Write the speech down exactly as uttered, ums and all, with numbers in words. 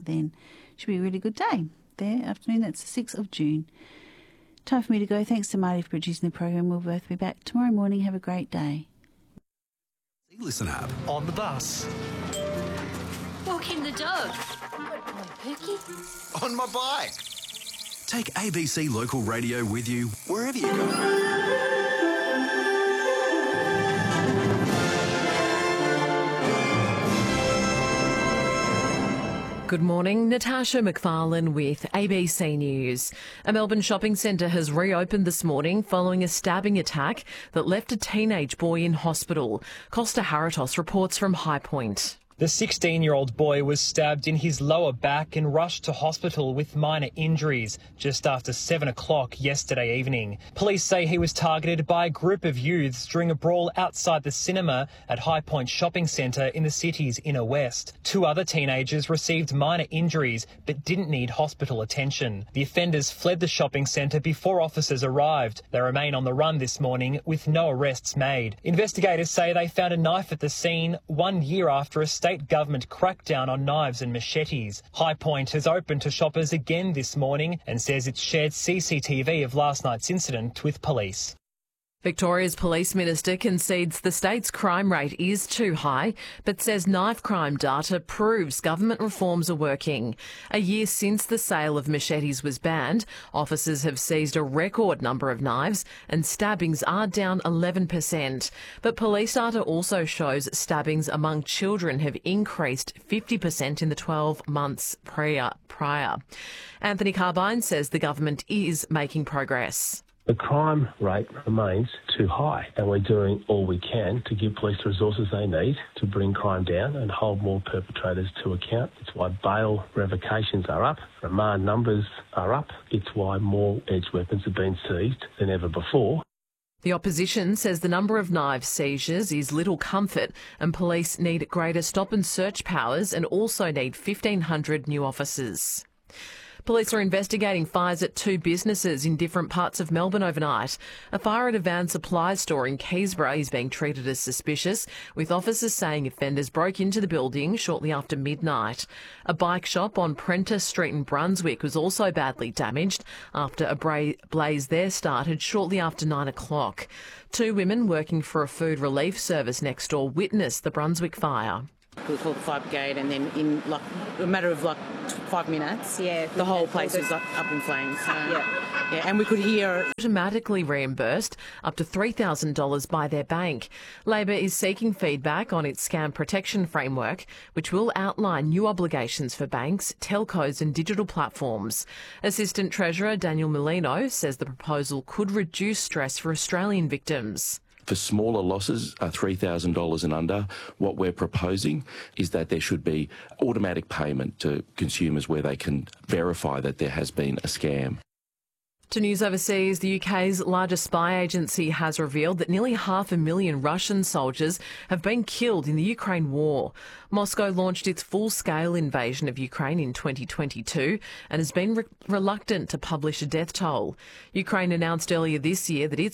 then should be a really good day there afternoon. That's the sixth of June. Time for me to go. Thanks to Marty for producing the program. We'll both be back tomorrow morning. Have a great day. Listen up. On the bus. Walking the dog. Good boy, Pookie. On my bike. Take A B C Local Radio with you wherever you go. Good morning, Natasha McFarlane with A B C News. A Melbourne shopping centre has reopened this morning following a stabbing attack that left a teenage boy in hospital. Costa Haratos reports from High Point. The sixteen-year-old boy was stabbed in his lower back and rushed to hospital with minor injuries just after seven o'clock yesterday evening. Police say he was targeted by a group of youths during a brawl outside the cinema at High Point Shopping Centre in the city's inner west. Two other teenagers received minor injuries but didn't need hospital attention. The offenders fled the shopping centre before officers arrived. They remain on the run this morning with no arrests made. Investigators say they found a knife at the scene one year after a state government crackdown on knives and machetes. High Point has opened to shoppers again this morning and says it's shared C C T V of last night's incident with police. Victoria's Police Minister concedes the state's crime rate is too high, but says knife crime data proves government reforms are working. A year since the sale of machetes was banned, officers have seized a record number of knives and stabbings are down eleven percent. But police data also shows stabbings among children have increased fifty percent in the twelve months prior. prior. Anthony Carbine says the government is making progress. The crime rate remains too high, and we're doing all we can to give police the resources they need to bring crime down and hold more perpetrators to account. It's why bail revocations are up, remand numbers are up. It's why more edged weapons have been seized than ever before. The opposition says the number of knife seizures is little comfort and police need greater stop and search powers and also need fifteen hundred new officers. Police are investigating fires at two businesses in different parts of Melbourne overnight. A fire at a van supply store in Keysborough is being treated as suspicious, with officers saying offenders broke into the building shortly after midnight. A bike shop on Prentice Street in Brunswick was also badly damaged after a bra- blaze there started shortly after nine o'clock. Two women working for a food relief service next door witnessed the Brunswick fire. We called the fire brigade, and then in like a matter of like five minutes, yeah, the whole place was up, up in flames. So, yeah, yeah, and we could hear. Automatically reimbursed up to three thousand dollars by their bank. Labor is seeking feedback on its scam protection framework, which will outline new obligations for banks, telcos and digital platforms. Assistant Treasurer Daniel Molino says the proposal could reduce stress for Australian victims. For smaller losses, uh, three thousand dollars and under, what we're proposing is that there should be automatic payment to consumers where they can verify that there has been a scam. To news overseas, the U K's largest spy agency has revealed that nearly half a million Russian soldiers have been killed in the Ukraine war. Moscow launched its full-scale invasion of Ukraine in twenty twenty-two and has been re- reluctant to publish a death toll. Ukraine announced earlier this year that its